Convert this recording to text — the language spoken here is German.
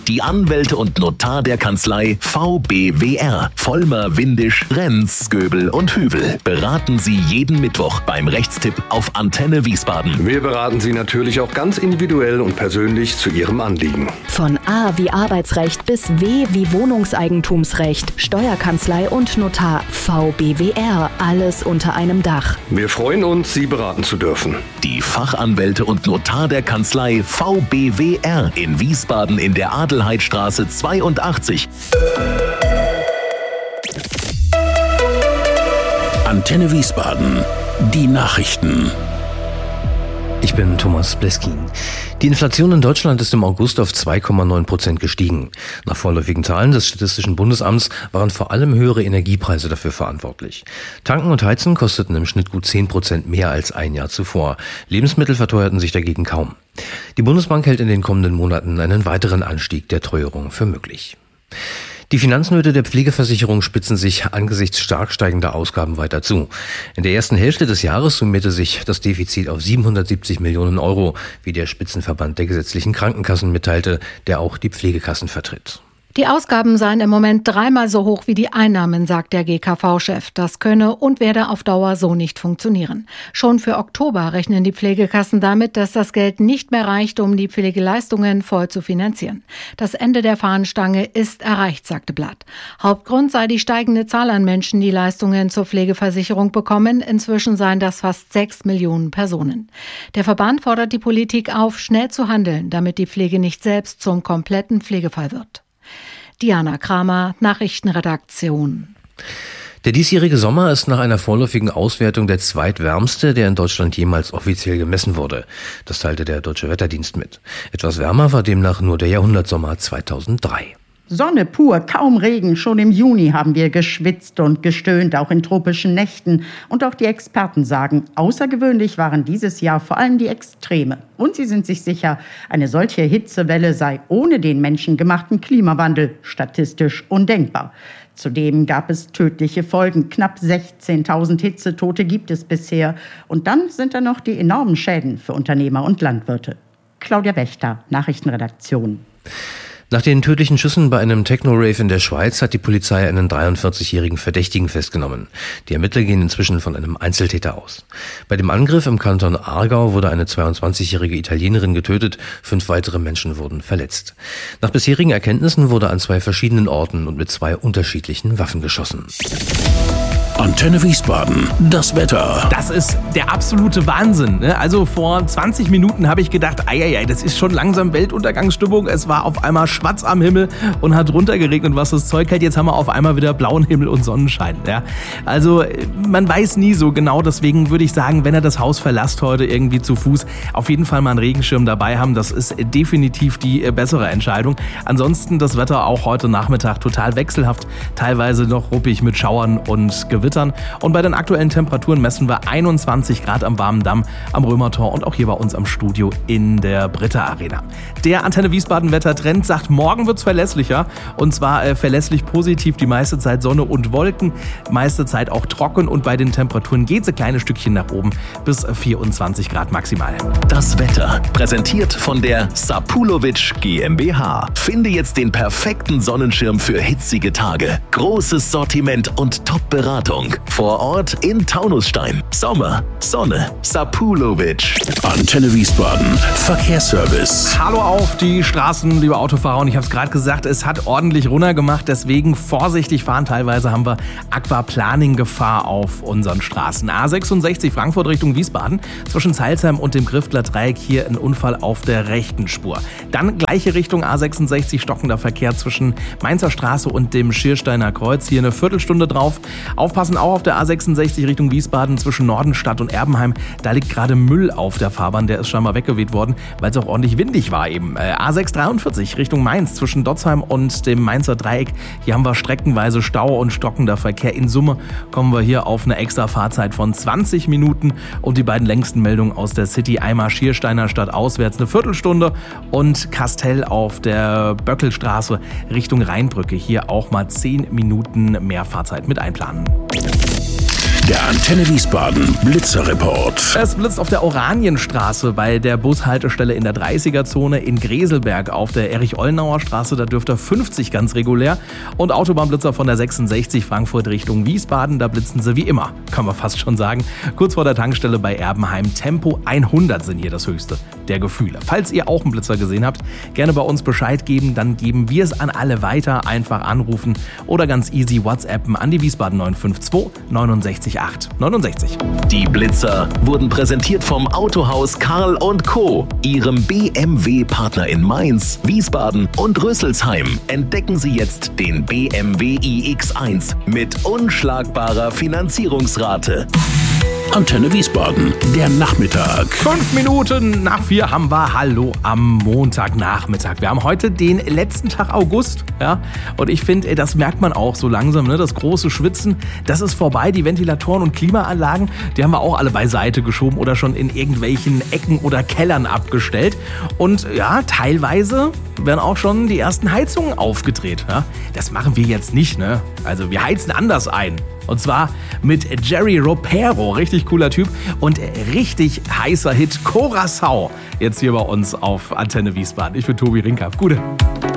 Die Anwälte und Notar der Kanzlei VBWR. Vollmer, Windisch, Renz, Göbel und Hübel beraten Sie jeden Mittwoch beim Rechtstipp auf Antenne Wiesbaden. Wir beraten Sie natürlich auch ganz individuell und persönlich zu Ihrem Anliegen. Von A wie Arbeitsrecht bis W wie Wohnungseigentumsrecht, Steuerkanzlei und Notar. VBWR. Alles unter einem Dach. Wir freuen uns, Sie beraten zu dürfen. Die Fachanwälte und Notar der Kanzlei VBWR in Wiesbaden in der Adelheidstraße 82. Antenne Wiesbaden. Die Nachrichten. Ich bin Thomas Bleskin. Die Inflation in Deutschland ist im August auf 2,9% gestiegen. Nach vorläufigen Zahlen des Statistischen Bundesamts waren vor allem höhere Energiepreise dafür verantwortlich. Tanken und Heizen kosteten im Schnitt gut 10% mehr als ein Jahr zuvor. Lebensmittel verteuerten sich dagegen kaum. Die Bundesbank hält in den kommenden Monaten einen weiteren Anstieg der Teuerung für möglich. Die Finanznöte der Pflegeversicherung spitzen sich angesichts stark steigender Ausgaben weiter zu. In der ersten Hälfte des Jahres summierte sich das Defizit auf 770 Millionen Euro, wie der Spitzenverband der gesetzlichen Krankenkassen mitteilte, der auch die Pflegekassen vertritt. Die Ausgaben seien im Moment 3-mal so hoch wie die Einnahmen, sagt der GKV-Chef. Das könne und werde auf Dauer so nicht funktionieren. Schon für Oktober rechnen die Pflegekassen damit, dass das Geld nicht mehr reicht, um die Pflegeleistungen voll zu finanzieren. Das Ende der Fahnenstange ist erreicht, sagte Blatt. Hauptgrund sei die steigende Zahl an Menschen, die Leistungen zur Pflegeversicherung bekommen. Inzwischen seien das fast 6 Millionen Personen. Der Verband fordert die Politik auf, schnell zu handeln, damit die Pflege nicht selbst zum kompletten Pflegefall wird. Diana Kramer, Nachrichtenredaktion. Der diesjährige Sommer ist nach einer vorläufigen Auswertung der zweitwärmste, der in Deutschland jemals offiziell gemessen wurde. Das teilte der Deutsche Wetterdienst mit. Etwas wärmer war demnach nur der Jahrhundertsommer 2003. Sonne pur, kaum Regen. Schon im Juni haben wir geschwitzt und gestöhnt, auch in tropischen Nächten. Und auch die Experten sagen, außergewöhnlich waren dieses Jahr vor allem die Extreme. Und sie sind sich sicher, eine solche Hitzewelle sei ohne den menschengemachten Klimawandel statistisch undenkbar. Zudem gab es tödliche Folgen. Knapp 16.000 Hitzetote gibt es bisher. Und dann sind da noch die enormen Schäden für Unternehmer und Landwirte. Claudia Wächter, Nachrichtenredaktion. Nach den tödlichen Schüssen bei einem Techno-Rave in der Schweiz hat die Polizei einen 43-jährigen Verdächtigen festgenommen. Die Ermittler gehen inzwischen von einem Einzeltäter aus. Bei dem Angriff im Kanton Aargau wurde eine 22-jährige Italienerin getötet, 5 weitere Menschen wurden verletzt. Nach bisherigen Erkenntnissen wurde an 2 verschiedenen Orten und mit 2 unterschiedlichen Waffen geschossen. Antenne Wiesbaden, das Wetter. Das ist der absolute Wahnsinn. Ne? Also vor 20 Minuten habe ich gedacht, das ist schon langsam Weltuntergangsstimmung. Es war auf einmal schwarz am Himmel und hat runtergeregnet, was das Zeug hält. Jetzt haben wir auf einmal wieder blauen Himmel und Sonnenschein. Ja? Also man weiß nie so genau. Deswegen würde ich sagen, wenn ihr das Haus verlasst heute irgendwie zu Fuß, auf jeden Fall mal einen Regenschirm dabei haben. Das ist definitiv die bessere Entscheidung. Ansonsten das Wetter auch heute Nachmittag total wechselhaft. Teilweise noch ruppig mit Schauern und Gewittern. Und bei den aktuellen Temperaturen messen wir 21 Grad am Warmen Damm, am Römertor und auch hier bei uns am Studio in der Britta Arena. Der Antenne Wiesbaden Wettertrend sagt, morgen wird's verlässlicher. Und zwar verlässlich positiv, die meiste Zeit Sonne und Wolken, meiste Zeit auch trocken. Und bei den Temperaturen geht's ein kleines Stückchen nach oben bis 24 Grad maximal. Das Wetter, präsentiert von der Sapulovic GmbH. Finde jetzt den perfekten Sonnenschirm für hitzige Tage. Großes Sortiment und Top-Beratung. Vor Ort in Taunusstein. Sommer, Sonne, Sapulovic. Antenne Wiesbaden, Verkehrsservice. Hallo auf die Straßen, liebe Autofahrer. Und ich habe es gerade gesagt, es hat ordentlich runtergemacht. Deswegen vorsichtig fahren. Teilweise haben wir Aquaplaning-Gefahr auf unseren Straßen. A66 Frankfurt Richtung Wiesbaden. Zwischen Zeilsheim und dem Griffler Dreieck hier ein Unfall auf der rechten Spur. Dann gleiche Richtung A66 stockender Verkehr zwischen Mainzer Straße und dem Schiersteiner Kreuz. Hier eine Viertelstunde drauf. Aufpassen auch auf der A66 Richtung Wiesbaden zwischen Nordenstadt und Erbenheim. Da liegt gerade Müll auf der Fahrbahn. Der ist scheinbar weggeweht worden, weil es auch ordentlich windig war eben. A643 Richtung Mainz zwischen Dotzheim und dem Mainzer Dreieck. Hier haben wir streckenweise Stau und stockender Verkehr. In Summe kommen wir hier auf eine extra Fahrzeit von 20 Minuten. Und die beiden längsten Meldungen aus der City, einmal Schiersteiner Stadt auswärts eine Viertelstunde und Kastell auf der Böckelstraße Richtung Rheinbrücke. Hier auch mal 10 Minuten mehr Fahrzeit mit einplanen. Der Antenne Wiesbaden Blitzerreport. Es blitzt auf der Oranienstraße bei der Bushaltestelle in der 30er-Zone in Greselberg auf der Erich-Ollenauer Straße. Da dürfte 50 ganz regulär. Und Autobahnblitzer von der 66 Frankfurt Richtung Wiesbaden. Da blitzen sie wie immer, kann man fast schon sagen. Kurz vor der Tankstelle bei Erbenheim. Tempo 100 sind hier das höchste der Gefühle. Falls ihr auch einen Blitzer gesehen habt, gerne bei uns Bescheid geben. Dann geben wir es an alle weiter. Einfach anrufen oder ganz easy WhatsAppen an die Wiesbaden 952 69 869. Die Blitzer wurden präsentiert vom Autohaus Karl & Co., Ihrem BMW-Partner in Mainz, Wiesbaden und Rüsselsheim. Entdecken Sie jetzt den BMW iX1 mit unschlagbarer Finanzierungsrate. Antenne Wiesbaden, der Nachmittag. 5 Minuten nach 4 haben wir Hallo am Montagnachmittag. Wir haben heute den letzten Tag August, ja, und ich finde, das merkt man auch so langsam, ne? Das große Schwitzen, das ist vorbei. Die Ventilatoren und Klimaanlagen, die haben wir auch alle beiseite geschoben oder schon in irgendwelchen Ecken oder Kellern abgestellt. Und ja, teilweise werden auch schon die ersten Heizungen aufgedreht. Ja? Das machen wir jetzt nicht, ne? Also wir heizen anders ein. Und zwar mit Jerry Ropero, richtig cooler Typ und richtig heißer Hit Curaçao. Jetzt hier bei uns auf Antenne Wiesbaden. Ich bin Tobi Rinker. Gute.